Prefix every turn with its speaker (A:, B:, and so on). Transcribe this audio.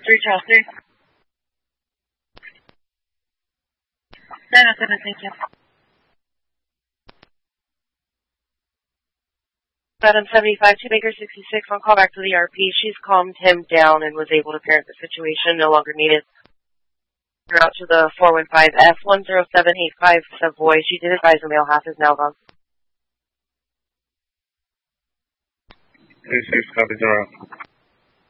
A: 3 Charles 3. 907, thank you. Madam 75, 2 Baker 66, on call back to the RP. She's calmed him down and was able to parent the situation, no longer needed. We're out to the 415 F10785 Savoy. She did advise the male half is now gone.
B: 36, copy 0.